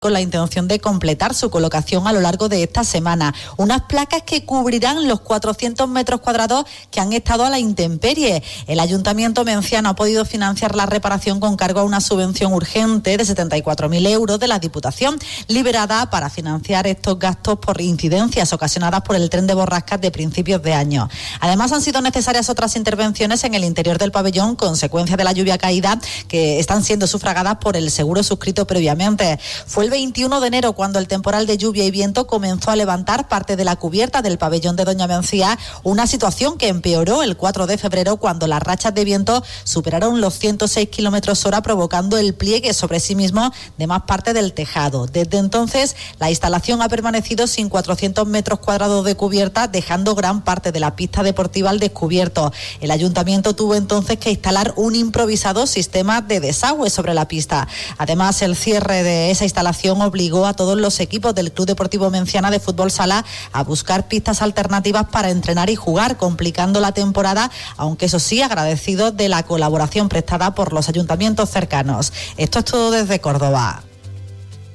con la intención de completar su colocación a lo largo de esta semana. Unas placas que cubrirán los 400 metros cuadrados que han estado a la intemperie. El Ayuntamiento menciano ha podido financiar la reparación con cargo a una subvención urgente de 74.000 euros de la Diputación, liberada para financiar estos gastos por incidencias ocasionadas por el tren de borrascas de principios de año. Además, han sido necesarias otras intervenciones en el interior del pabellón, consecuencia de la lluvia caída, que están siendo sufragadas por el seguro suscrito previamente. Fue el 21 de enero cuando el temporal de lluvia y viento comenzó a levantar parte de la cubierta del pabellón de Doña Mencía, una situación que empeoró el 4 de febrero cuando las rachas de viento superaron los 106 km/h, provocando el pliegue sobre sí mismo de más parte del tejado. Desde entonces, la instalación ha permanecido sin 400 metros cuadrados de cubierta, dejando gran parte de la pista deportiva al descubierto. El Ayuntamiento tuvo entonces que instalar un improvisado sistema de desagüe sobre la pista. Además, el cierre de esa instalación obligó a todos los equipos del Club Deportivo Menciana de Fútbol Sala a buscar pistas alternativas para entrenar y jugar, complicando la temporada, aunque eso sí, agradecidos de la colaboración prestada por los ayuntamientos cercanos. Esto es todo desde Córdoba.